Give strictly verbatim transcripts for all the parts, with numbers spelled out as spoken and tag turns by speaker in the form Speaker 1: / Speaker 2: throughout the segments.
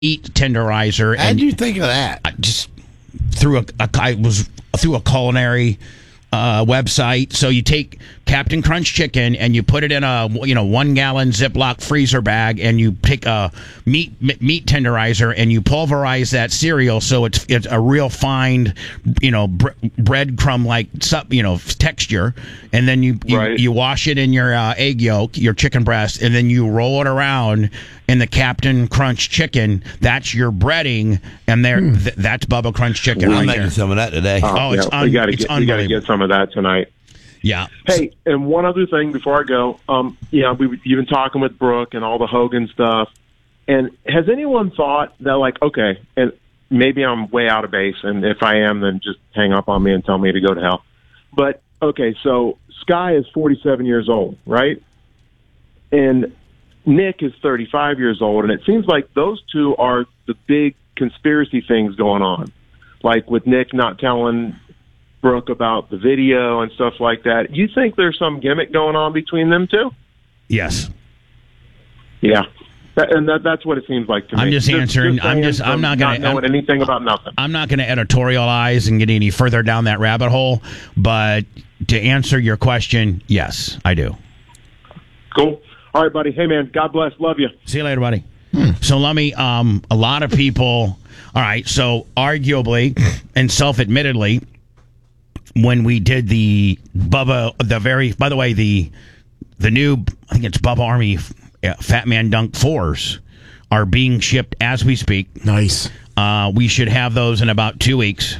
Speaker 1: meat tenderizer.
Speaker 2: How
Speaker 1: and
Speaker 2: did you think of that?
Speaker 1: I just through a, a I was through a culinary uh, website. So you take Captain Crunch chicken and you put it in a you know one gallon Ziploc freezer bag, and you pick a meat meat tenderizer and you pulverize that cereal so it's it's a real fine you know bre- breadcrumb like you know texture, and then you you,
Speaker 3: Right.
Speaker 1: you wash it in your uh, egg yolk, your chicken breast, and then you roll it around in the Captain Crunch chicken. That's your breading, and there th- that's Bubba Crunch chicken
Speaker 2: I'm
Speaker 1: right
Speaker 2: making
Speaker 1: there.
Speaker 2: some of that today.
Speaker 1: Oh, it's
Speaker 3: yeah,
Speaker 1: un-
Speaker 3: we gotta
Speaker 1: it's
Speaker 3: get we gotta
Speaker 1: unbelievable.
Speaker 3: get some of that tonight.
Speaker 1: Yeah.
Speaker 3: Hey, and one other thing before I go, um, yeah, we you've been talking with Brooke and all the Hogan stuff, and has anyone thought that like, okay, and maybe I'm way out of base, and if I am, then just hang up on me and tell me to go to hell. But okay, so Sky is forty-seven years old, right? And Nick is thirty-five years old, and it seems like those two are the big conspiracy things going on, like with Nick not telling Brooke about the video and stuff like that. You think there's some gimmick going on between them two?
Speaker 1: Yes.
Speaker 3: Yeah. That, and that, that's what it seems like to me.
Speaker 1: I'm just answering- I'm
Speaker 3: saying
Speaker 1: just- I'm
Speaker 3: from
Speaker 1: not gonna-
Speaker 3: knowing
Speaker 1: I'm-
Speaker 3: anything about nothing.
Speaker 1: I'm not going to editorialize and get any further down that rabbit hole, but to answer your question, yes, I do.
Speaker 3: Cool. All right, buddy. Hey, man, God bless. Love you.
Speaker 1: See you later, buddy. So let me, um, a lot of people, all right, so arguably and self-admittedly, when we did the Bubba, the very, by the way, the the new, I think it's Bubba Army uh, Fat Man Dunk fours are being shipped as we speak.
Speaker 4: Nice.
Speaker 1: Uh, we should have those in about two weeks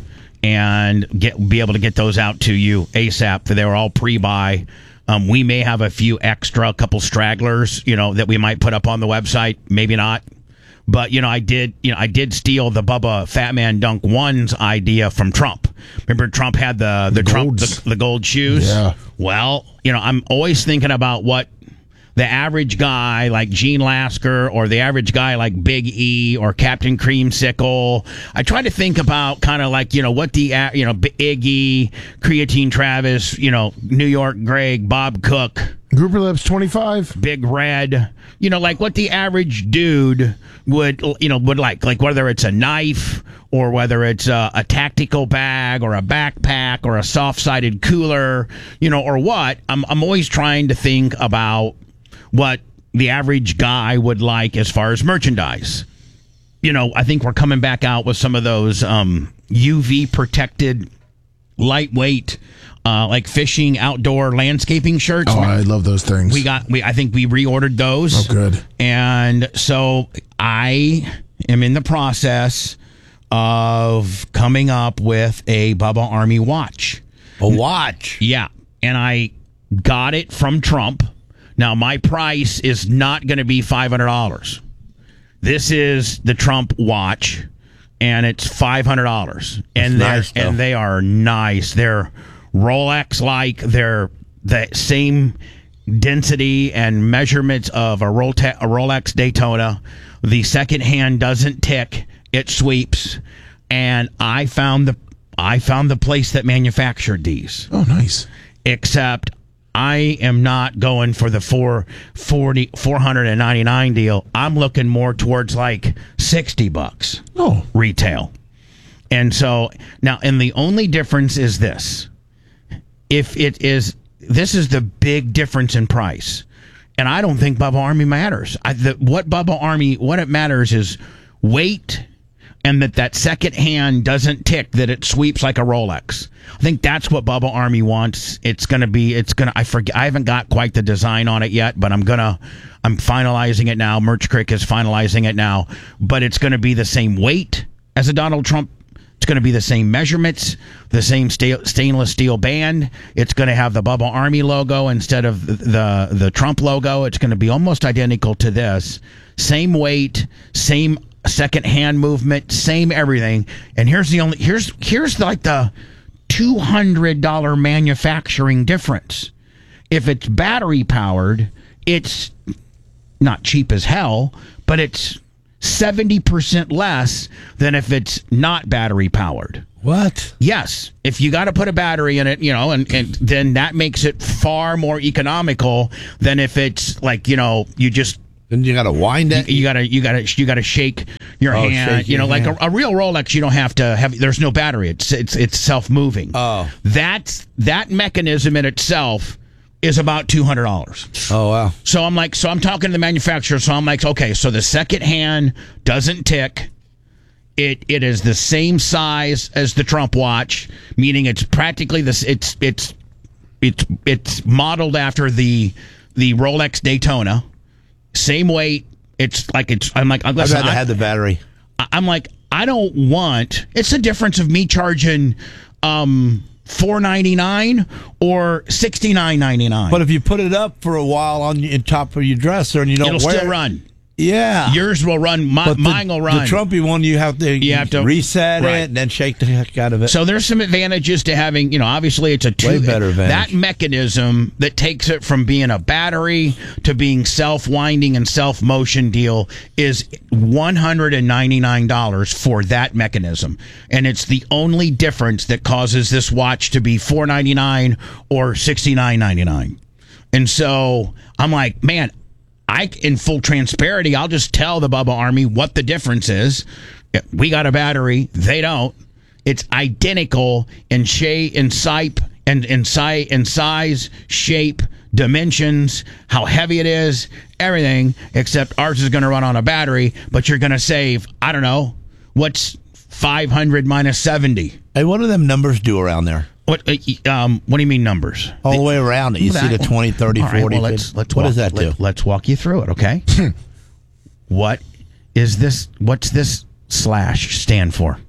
Speaker 1: and get be able to get those out to you ASAP. They were all pre-buy. Um, we may have a few extra, couple stragglers, you know, that we might put up on the website. Maybe not. But, you know, I did, you know, I did steal the Bubba Fat Man Dunk ones idea from Trump. Remember Trump had the, the Trump,
Speaker 4: Golds.
Speaker 1: the, the gold shoes?
Speaker 4: Yeah.
Speaker 1: Well, you know, I'm always thinking about what the average guy like Gene Lasker or the average guy like Big E or Captain Creamsicle. I try to think about kind of like, you know, what the, a- you know, Iggy, Creatine Travis, you know, New York Greg, Bob Cook,
Speaker 4: Grouper Lips twenty-five.
Speaker 1: Big Red, you know, like what the average dude would, you know, would like, like whether it's a knife or whether it's a, a tactical bag or a backpack or a soft-sided cooler, you know, or what. I'm, I'm always trying to think about what the average guy would like as far as merchandise. You know, I think we're coming back out with some of those um, U V protected, lightweight, uh, like fishing outdoor landscaping shirts.
Speaker 4: Oh, I love those things.
Speaker 1: We got, we I think we reordered those.
Speaker 4: Oh, good.
Speaker 1: And so I am in the process of coming up with a Bubba Army watch.
Speaker 2: A watch.
Speaker 1: Yeah. And I got it from Trump. Now, my price is not going to be five hundred dollars. This is the Trump watch, and it's five hundred dollars. And they're
Speaker 2: nice, though.
Speaker 1: and they are nice. They're Rolex-like. They're the same density and measurements of a, Rolte- a Rolex Daytona. The second hand doesn't tick; it sweeps. And I found the I found the place that manufactured these.
Speaker 4: Oh, nice.
Speaker 1: Except I am not going for the four forty four hundred ninety-nine deal. I'm looking more towards like sixty bucks
Speaker 4: Oh,
Speaker 1: retail. And so now, and the only difference is this. If it is, this is the big difference in price. And I don't think Bubba Army matters. I, the, what Bubba Army, what it matters is weight, and that that second hand doesn't tick, that it sweeps like a Rolex. I think that's what Bubba Army wants. It's going to be, it's going to, I forget, I haven't got quite the design on it yet, but I'm going to, I'm finalizing it now. Merch Crick is finalizing it now, but it's going to be the same weight as a Donald Trump. It's going to be the same measurements, the same sta- stainless steel band. It's going to have the Bubba Army logo instead of the, the, the Trump logo. It's going to be almost identical to this. Same weight, same second hand movement, same everything. And here's the only here's here's like the two hundred dollars manufacturing difference. If it's battery powered, it's not cheap as hell, but it's seventy percent less than if it's not battery powered.
Speaker 2: What?
Speaker 1: Yes, if you got to put a battery in it, you know, and, and then that makes it far more economical than if it's like, you know, you just
Speaker 2: Then you got to wind it.
Speaker 1: You, you gotta, you gotta, you gotta shake your
Speaker 2: Oh,
Speaker 1: hand.
Speaker 2: shake
Speaker 1: You
Speaker 2: your
Speaker 1: know, like
Speaker 2: hand.
Speaker 1: a, a real Rolex, you don't have to have. There's no battery. It's it's it's self moving.
Speaker 2: Oh.
Speaker 1: That's that mechanism in itself is about two hundred dollars.
Speaker 2: Oh, wow.
Speaker 1: So I'm like, so I'm talking to the manufacturer. So I'm like, okay, so the second hand doesn't tick. It it is the same size as the Trump watch, meaning it's practically this. It's it's it's it's modeled after the the Rolex Daytona, same weight. It's like it's. I'm like,
Speaker 2: I'd
Speaker 1: listen,
Speaker 2: rather
Speaker 1: I-
Speaker 2: have the battery.
Speaker 1: I- I'm like, I don't want. It's the difference of me charging um four ninety nine or sixty nine ninety nine.
Speaker 2: But if you put it up for a while on your- top of your dresser and you don't
Speaker 1: it'll
Speaker 2: wear
Speaker 1: still
Speaker 2: it,
Speaker 1: run.
Speaker 2: yeah,
Speaker 1: Yours will run. My,
Speaker 2: But the-
Speaker 1: mine will run.
Speaker 2: The Trumpy one, you have to,
Speaker 1: You have to-
Speaker 2: reset
Speaker 1: right.
Speaker 2: it and then shake the heck out of it.
Speaker 1: So there's some advantages to having, you know, obviously it's a two.
Speaker 2: Way better advantage.
Speaker 1: That mechanism that takes it from being a battery to being self-winding and self-motion deal is one hundred ninety-nine dollars for that mechanism. And it's the only difference that causes this watch to be four ninety-nine or sixty-nine ninety-nine. And so I'm like, man, I, in full transparency, I'll just tell the Bubba Army what the difference is. We got a battery. They don't. It's identical in shape, in sipe, and in size, in size, shape, dimensions, how heavy it is, everything. Except ours is going to run on a battery, but you're going to save. I don't know what's five hundred minus seventy.
Speaker 2: Hey, what do them numbers do around there?
Speaker 1: What? uh, Um. What do you mean numbers?
Speaker 2: All the way around it. You see the twenty, thirty,
Speaker 1: All right,
Speaker 2: forty.
Speaker 1: well, let's, let's
Speaker 2: what
Speaker 1: walk,
Speaker 2: does that do?
Speaker 1: Let, let's walk you through it, okay? What is this? What's this slash stand for?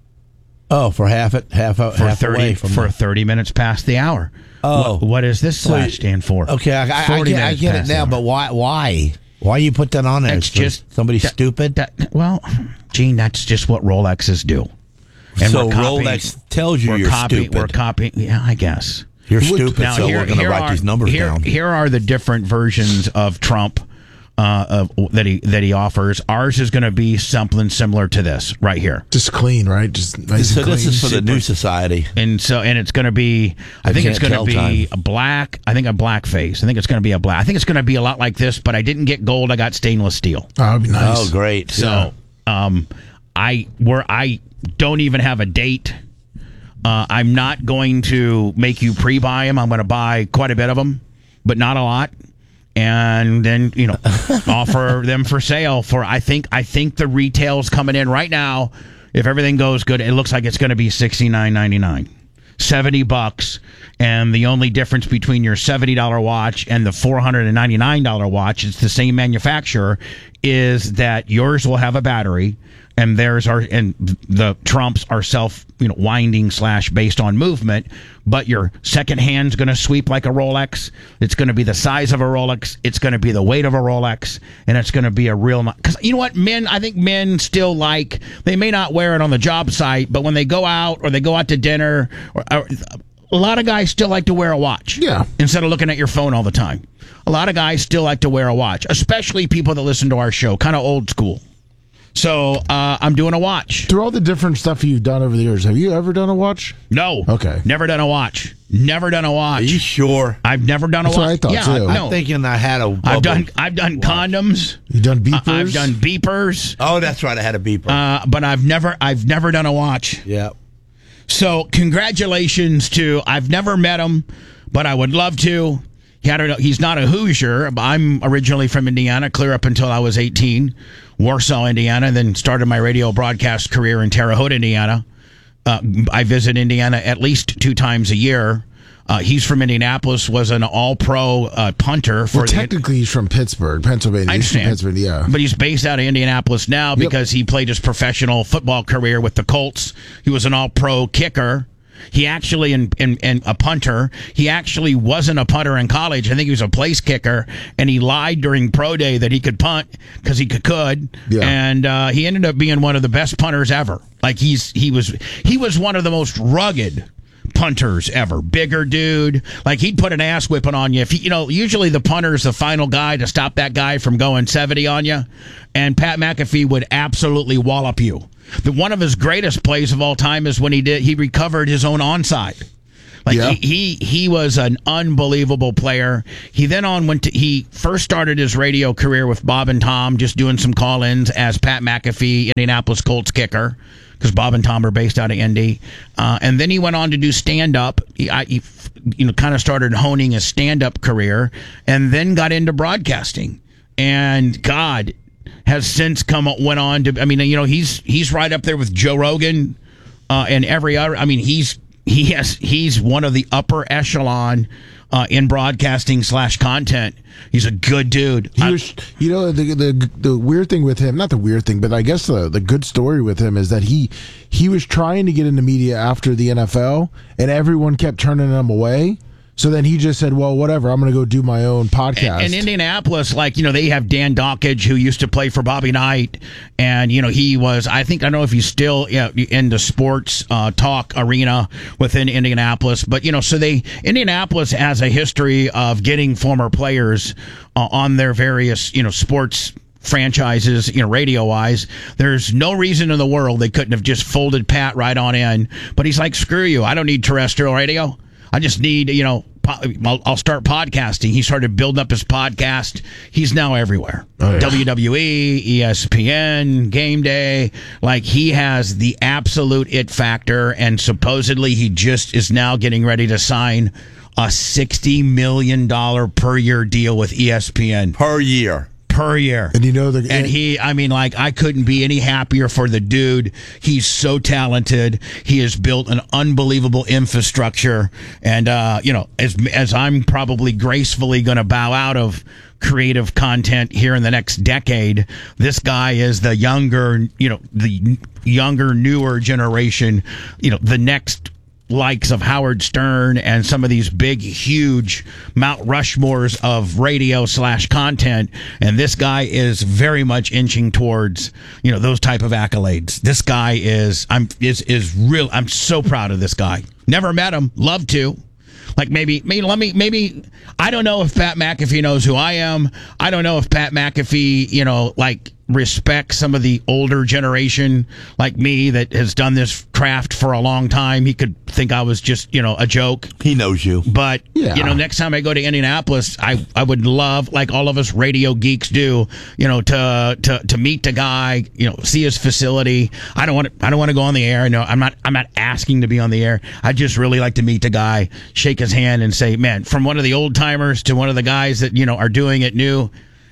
Speaker 2: Oh, for half it, half,
Speaker 1: For
Speaker 2: half
Speaker 1: thirty
Speaker 2: away from
Speaker 1: for
Speaker 2: the-
Speaker 1: thirty minutes past the hour.
Speaker 2: Oh.
Speaker 1: what, what does this
Speaker 2: So
Speaker 1: slash
Speaker 2: you-
Speaker 1: stand for?
Speaker 2: Okay, I, I, I
Speaker 1: forty
Speaker 2: get, I
Speaker 1: minutes
Speaker 2: get it
Speaker 1: past the
Speaker 2: now,
Speaker 1: hour.
Speaker 2: but why? Why? Why you put that on there?
Speaker 1: It's
Speaker 2: For
Speaker 1: just
Speaker 2: somebody
Speaker 1: that-
Speaker 2: stupid.
Speaker 1: that- well, Gene, that's just what Rolexes do.
Speaker 2: So
Speaker 1: we're copying-
Speaker 2: Rolex tells you
Speaker 1: we're
Speaker 2: you're
Speaker 1: copying,
Speaker 2: stupid.
Speaker 1: We're copying. Yeah, I guess.
Speaker 2: You're stupid,
Speaker 1: Now,
Speaker 2: so
Speaker 1: here-
Speaker 2: we're going to
Speaker 1: here
Speaker 2: write
Speaker 1: are-
Speaker 2: these numbers
Speaker 1: here,
Speaker 2: down.
Speaker 1: Here are the different versions of Trump uh, of, that he that he offers. Ours is going to be something similar to this right here,
Speaker 4: Just clean, right? Just nice
Speaker 2: So
Speaker 4: and clean.
Speaker 2: this is for the
Speaker 4: Super.
Speaker 2: new society.
Speaker 1: and so and it's going to be. I think it's
Speaker 2: can't
Speaker 1: going to
Speaker 2: tell
Speaker 1: be
Speaker 2: time.
Speaker 1: a black. I think a black face. I think it's going to be a black. I think it's going to be a lot like this, but I didn't get gold. I got stainless steel.
Speaker 4: Oh, that'd be nice.
Speaker 2: Oh, great.
Speaker 1: So, um, I where I don't even have a date. Uh, I'm not going to make you pre-buy them. I'm going to buy quite a bit of them, but not a lot, and then you know offer them for sale for. I think I think the retail's coming in right now. If everything goes good, it looks like it's going to be sixty-nine ninety-nine. seventy bucks, and the only difference between your seventy dollar watch and the four hundred ninety-nine dollar watch, it's the same manufacturer, is that yours will have a battery and theirs are, and the Trumps are self, you know, winding slash based on movement, but your second hand's going to sweep like a Rolex. It's going to be the size of a Rolex. It's going to be the weight of a Rolex, and it's going to be a real, because you know what, men, I think men still like, they may not wear it on the job site, but when they go out or they go out to dinner, or, or a lot of guys still like to wear a watch.
Speaker 4: Yeah.
Speaker 1: Instead of looking at your phone all the time. A lot of guys still like to wear a watch, especially people that listen to our show, kind of old school. So uh, I'm doing a watch.
Speaker 4: Through all the different stuff you've done over the years, have you ever done a watch?
Speaker 1: No.
Speaker 4: Okay.
Speaker 1: Never done a watch. Never done a watch.
Speaker 2: Are you sure?
Speaker 1: I've never done a
Speaker 4: That's
Speaker 1: watch.
Speaker 4: what I thought,
Speaker 1: yeah,
Speaker 4: too.
Speaker 1: no.
Speaker 2: I'm thinking I had a
Speaker 1: I've
Speaker 2: bubble
Speaker 1: done I've done
Speaker 2: watch.
Speaker 1: condoms.
Speaker 4: You done beepers?
Speaker 1: I- I've done beepers.
Speaker 2: Oh, that's right. I had a beeper.
Speaker 1: Uh, but I've never I've never done a watch.
Speaker 2: yeah.
Speaker 1: So congratulations to, I've never met him, but I would love to. He had a, he's not a Hoosier. But I'm originally from Indiana, clear up until I was eighteen, Warsaw, Indiana, then started my radio broadcast career in Terre Haute, Indiana. Uh, I visit Indiana at least two times a year. Uh, he's from Indianapolis, was an all-pro uh, punter for
Speaker 4: Well,
Speaker 1: the.
Speaker 4: technically, he's from Pittsburgh, Pennsylvania.
Speaker 1: I
Speaker 4: He's from
Speaker 1: understand.
Speaker 4: Pennsylvania, yeah.
Speaker 1: But he's based out of Indianapolis now because he played his professional football career with the Colts. He was an all-pro kicker. He actually, and in, in, in a punter, he actually wasn't a punter in college. I think he was a place kicker, and he lied during pro day that he could punt because he could. could.
Speaker 4: Yeah.
Speaker 1: And uh, he ended up being one of the best punters ever. Like he's he was he was one of the most rugged punters ever. Bigger dude. Like he'd put an ass whipping on you. If he, you know, usually the punter's the final guy to stop that guy from going seventy on you. And Pat McAfee would absolutely wallop you. The one of his greatest plays of all time is when he did he recovered his own onside. Like
Speaker 4: Yeah.
Speaker 1: he, he he was an unbelievable player. He then on went to he first started his radio career with Bob and Tom, just doing some call-ins as Pat McAfee, Indianapolis Colts kicker, because Bob and Tom are based out of Indy. Uh, and then he went on to do stand-up. He, I, he you know kind of started honing his stand-up career, and then got into broadcasting. And God has since come went on to. I mean, you know, he's he's right up there with Joe Rogan uh, and every other. I mean, he's. He has. He's one of the upper echelon uh, in broadcasting slash content. He's a good dude.
Speaker 4: He
Speaker 1: I-
Speaker 4: was, you know, the, the the weird thing with him, not the weird thing, but I guess the, the good story with him is that he he was trying to get into media after the N F L, and everyone kept turning him away. So then he just said, well, whatever, I'm going to go do my own podcast.
Speaker 1: And in Indianapolis, like, you know, they have Dan Dockage, who used to play for Bobby Knight. And, you know, he was, I think, I don't know if he's still you know, in the sports uh, talk arena within Indianapolis. But, you know, so they, Indianapolis has a history of getting former players uh, on their various, you know, sports franchises, you know, radio wise. There's no reason in the world they couldn't have just folded Pat right on in. But he's like, screw you. I don't need terrestrial radio. I just need, you know, po- I'll, I'll start podcasting. He started building up his podcast. He's now everywhere.
Speaker 4: Oh, yeah.
Speaker 1: W W E, E S P N, Game Day. Like, he has the absolute it factor, and supposedly he just is now getting ready to sign a sixty million dollars per year deal with E S P N.
Speaker 2: Per year.
Speaker 1: Per year.
Speaker 4: And you know the
Speaker 1: And he, I mean, like, I couldn't be any happier for the dude. He's so talented. He has built an unbelievable infrastructure. And, uh, you know, as, as I'm probably gracefully going to bow out of creative content here in the next decade, this guy is the younger, you know, the younger, newer generation, you know, the next likes of Howard Stern and some of these big, huge Mount Rushmores of radio slash content. And this guy is very much inching towards, you know, those type of accolades. This guy is, I'm, is, is real. I'm so proud of this guy. Never met him. Love to. Like maybe, maybe let me, maybe, I don't know if Pat McAfee knows who I am. I don't know if Pat McAfee, you know, like respects some of the older generation like me that has done this craft for a long time. He could think I was just, you know, a joke.
Speaker 2: He knows you.
Speaker 1: But,
Speaker 4: Yeah.
Speaker 1: you know, next time I go to Indianapolis, I, I would love, like all of us radio geeks do, you know, to, to, to meet the guy, you know, see his facility. I don't want to, I don't want to go on the air. No, I'm not, I'm not asking to be on the air. I just really like to meet the guy, shake his hand and say, man, from one of the old timers to one of the guys that, you know, are doing it new.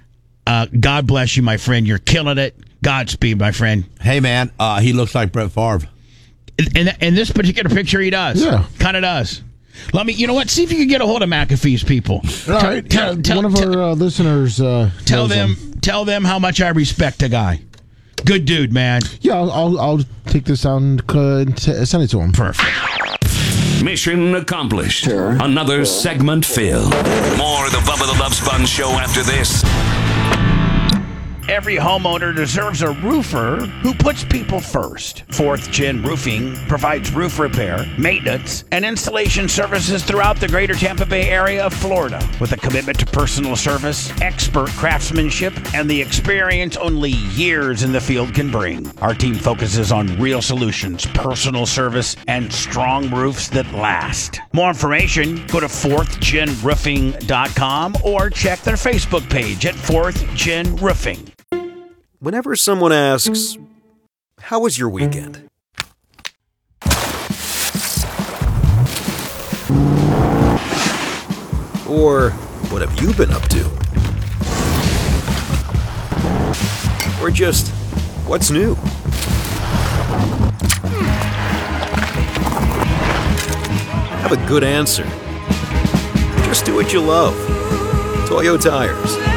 Speaker 1: Uh, God bless you, my friend. You're killing it. Godspeed, my friend.
Speaker 2: Hey, man, uh, he looks like Brett Favre.
Speaker 1: In, in this particular picture, he does.
Speaker 4: Yeah.
Speaker 1: Kind of does. Let me, you know what? See if you can get a hold of McAfee's people.
Speaker 4: All
Speaker 1: Tell-
Speaker 4: right,
Speaker 1: tell-
Speaker 4: yeah,
Speaker 1: tell-
Speaker 4: one of
Speaker 1: tell-
Speaker 4: our uh, listeners uh,
Speaker 1: Tell
Speaker 4: knows
Speaker 1: them,
Speaker 4: him.
Speaker 1: tell them how much I respect the guy. Good dude, man.
Speaker 4: Yeah, I'll, I'll, I'll take this out and uh, t- send it to him.
Speaker 1: Perfect.
Speaker 5: Mission accomplished. Another segment filled. More of the Bubba the Love Sponge show after this.
Speaker 1: Every homeowner deserves a roofer who puts people first. Fourth Gen Roofing provides roof repair, maintenance, and installation services throughout the greater Tampa Bay area of Florida. With a commitment to personal service, expert craftsmanship, and the experience only years in the field can bring. Our team focuses on real solutions, personal service, and strong roofs that last. More information, go to fourth gen roofing dot com or check their Facebook page at fourth gen roofing.
Speaker 6: Whenever someone asks, "How was your weekend?" Or, "What have you been up to?" Or just, "What's new?" Have a good answer. Just do what you love. Toyo Tires.